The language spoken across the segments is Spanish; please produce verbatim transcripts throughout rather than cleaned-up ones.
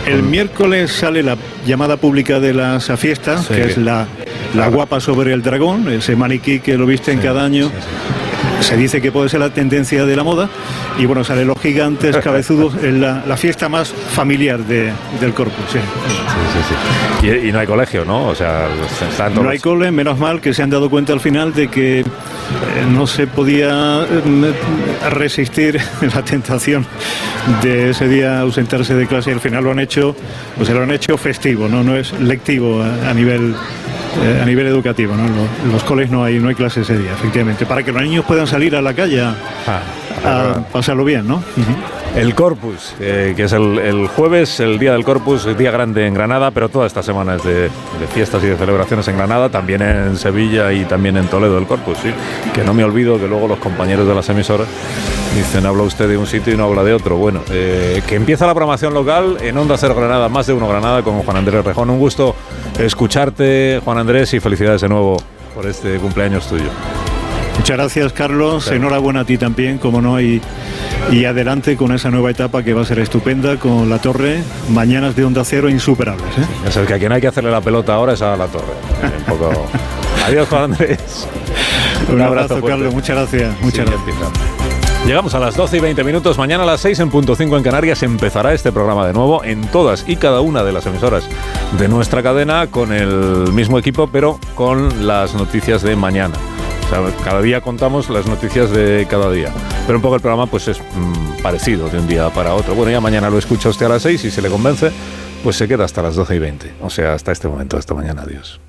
El miércoles sale la llamada pública de las fiestas, sí, que es la, la guapa sobre el dragón, ese maniquí que lo visten sí, cada año. Sí, sí. Se dice que puede ser la tendencia de la moda. Y bueno, salen los gigantes cabezudos en la, la fiesta más familiar de, del Corpus. Sí. Sí, sí, sí. Y, y no hay colegio, ¿no? O sea, están todos... No hay cole, menos mal que se han dado cuenta al final de que eh, no se podía eh, resistir la tentación de ese día ausentarse de clase, y al final lo han hecho, pues se lo han hecho festivo, no, no es lectivo a, a nivel eh, a nivel educativo, ¿no? En los, en los coles no hay no hay clase ese día, efectivamente, para que los niños puedan salir a la calle a, ah, a pasarlo bien, ¿no? Uh-huh. El Corpus, eh, que es el, el jueves, el día del Corpus, el día grande en Granada, pero toda esta semana es de, de fiestas y de celebraciones en Granada, también en Sevilla y también en Toledo el Corpus, sí. Que no me olvido que luego los compañeros de las emisoras dicen, habla usted de un sitio y no habla de otro. Bueno, eh, que empieza la programación local en Onda Cero Granada, más de uno Granada, con Juan Andrés Rejón. Un gusto escucharte, Juan Andrés, y felicidades de nuevo por este cumpleaños tuyo. Muchas gracias, Carlos. Sí. Enhorabuena a ti también, como no, y, y adelante con esa nueva etapa que va a ser estupenda con La Torre. Mañanas de Onda Cero insuperables, ¿eh? Es el que a quien hay que hacerle la pelota ahora es a La Torre. Un poco... Adiós, Juan Andrés. Un, Un abrazo, abrazo Carlos. Muchas gracias. Muchas sí, gracias. Llegamos a las doce y veinte minutos. Mañana a las seis en punto cinco en Canarias empezará este programa de nuevo en todas y cada una de las emisoras de nuestra cadena, con el mismo equipo, pero con las noticias de mañana. O sea, cada día contamos las noticias de cada día, pero un poco el programa pues es mmm, parecido de un día para otro. Bueno, ya mañana lo escucha usted a las seis y si le convence, pues se queda hasta las doce y veinte. O sea, hasta este momento, hasta mañana. Adiós.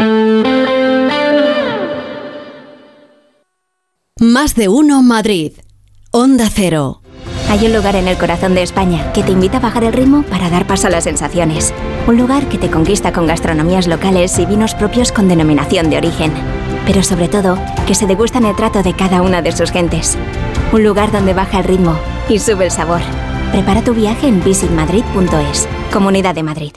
Más de uno Madrid. Onda Cero. Hay un lugar en el corazón de España que te invita a bajar el ritmo para dar paso a las sensaciones. Un lugar que te conquista con gastronomías locales y vinos propios con denominación de origen. Pero sobre todo, que se degustan el trato de cada una de sus gentes. Un lugar donde baja el ritmo y sube el sabor. Prepara tu viaje en visit madrid punto es. Comunidad de Madrid.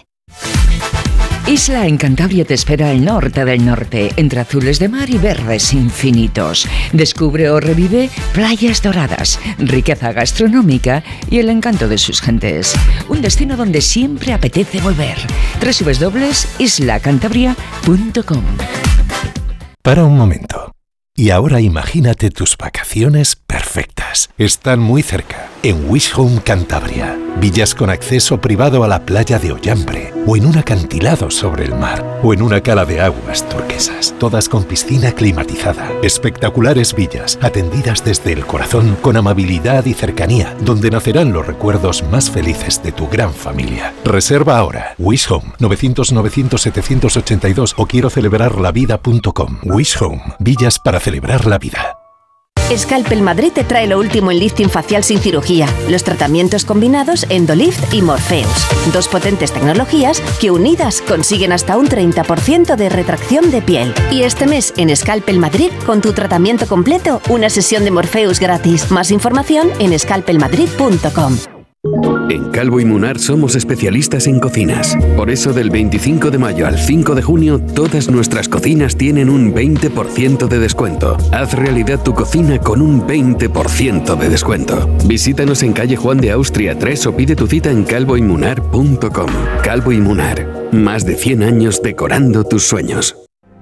Isla en Cantabria te espera el norte del norte, entre azules de mar y verdes infinitos. Descubre o revive playas doradas, riqueza gastronómica y el encanto de sus gentes. Un destino donde siempre apetece volver. doble u doble u doble u punto isla cantabria punto com. Para un momento. Y ahora imagínate tus vacaciones perfectas. Están muy cerca, en Wish Home Cantabria. Villas con acceso privado a la playa de Ollambre, o en un acantilado sobre el mar, o en una cala de aguas turquesas, todas con piscina climatizada. Espectaculares villas, atendidas desde el corazón, con amabilidad y cercanía, donde nacerán los recuerdos más felices de tu gran familia. Reserva ahora. Wish Home, novecientos novecientos setecientos ochenta y dos o quiero celebrar la vida punto com. Wish Home, villas para celebrar la vida. Scalpel Madrid te trae lo último en lifting facial sin cirugía, los tratamientos combinados Endolift y Morpheus, dos potentes tecnologías que unidas consiguen hasta un treinta por ciento de retracción de piel. Y este mes en Scalpel Madrid, con tu tratamiento completo, una sesión de Morpheus gratis. Más información en scalpel madrid punto com. En Calvo y Munar somos especialistas en cocinas. Por eso del veinticinco de mayo al cinco de junio todas nuestras cocinas tienen un veinte por ciento de descuento. Haz realidad tu cocina con un veinte por ciento de descuento. Visítanos en calle Juan de Austria tres o pide tu cita en calvo y munar punto com. Calvo y Munar, más de cien años decorando tus sueños.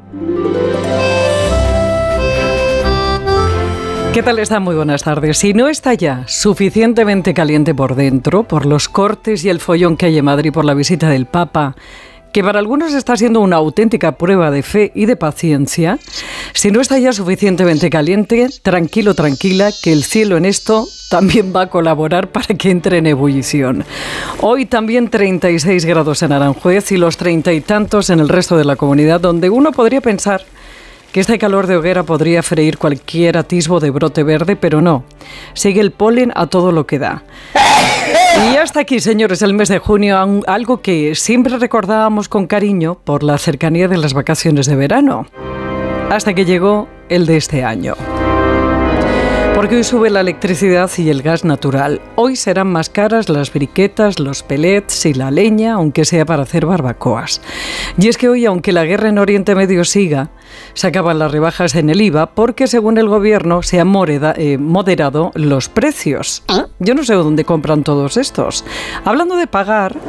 ¿Qué tal está? Muy buenas tardes. Si no está ya suficientemente caliente por dentro, por los cortes y el follón que hay en Madrid por la visita del Papa, que para algunos está siendo una auténtica prueba de fe y de paciencia, si no está ya suficientemente caliente, tranquilo, tranquila, que el cielo en esto también va a colaborar para que entre en ebullición. Hoy también treinta y seis grados en Aranjuez y los treinta y tantos en el resto de la comunidad, donde uno podría pensar que este calor de hoguera podría freír cualquier atisbo de brote verde, pero no. Sigue el polen a todo lo que da. Y hasta aquí, señores, el mes de junio, algo que siempre recordábamos con cariño por la cercanía de las vacaciones de verano. Hasta que llegó el de este año. Porque hoy sube la electricidad y el gas natural. Hoy serán más caras las briquetas, los pellets y la leña, aunque sea para hacer barbacoas. Y es que hoy, aunque la guerra en Oriente Medio siga, se acaban las rebajas en el I V A porque, según el gobierno, se han moreda, eh, moderado los precios. Yo no sé dónde compran todos estos. Hablando de pagar,